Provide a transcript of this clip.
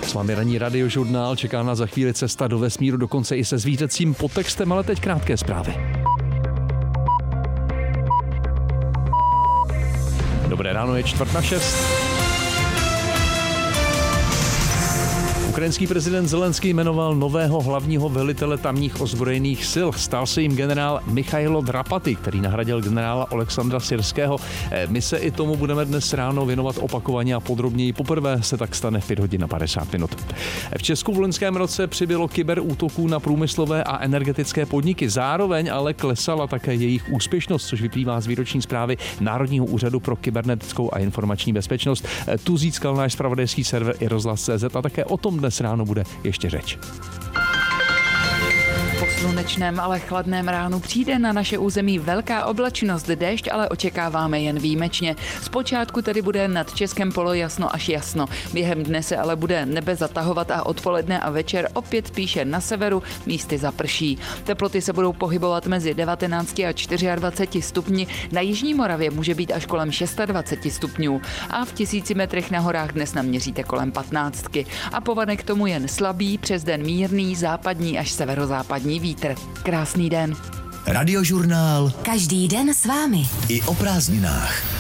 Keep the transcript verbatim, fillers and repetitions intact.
S vámi ranní radiožurnál, čeká nás za chvíli cesta do vesmíru, dokonce i se zvířecím podtextem, ale teď krátké zprávy. Dobré ráno, je čtvrt na šest. Ukrajinský prezident Zelenský jmenoval nového hlavního velitele tamních ozbrojených sil. Stal se jim generál Michailo Drapaty, který nahradil generála Alexandra Syrského. My se i tomu budeme dnes ráno věnovat opakovaně a podrobněji. Poprvé se tak stane v pět hodin a padesát minut. V Česku v loňském roce přibylo kyberútoků na průmyslové a energetické podniky. Zároveň ale klesala také jejich úspěšnost, což vyplývá z výroční zprávy Národního úřadu pro kybernetickou a informační bezpečnost. Tu získal náš zpravodajský server i rozhlas tečka cé zet a také o tom dnes ráno bude ještě řeč. Po slunečném, ale chladném ránu přijde na naše území velká oblačnost, déšť ale očekáváme jen výjimečně. Zpočátku tedy bude nad Českem polojasno až jasno. Během dne se ale bude nebe zatahovat a odpoledne a večer opět spíše na severu místy zaprší. Teploty se budou pohybovat mezi devatenáct a dvacet čtyři stupni, na jižní Moravě může být až kolem dvacet šest stupňů a v tisíci metrech na horách dnes naměříte kolem patnáctky. A povanek k tomu jen slabý, přes den mírný, západní až severozápadní vítr. Krásný den. Radiožurnál. Každý den s vámi. I o prázdninách.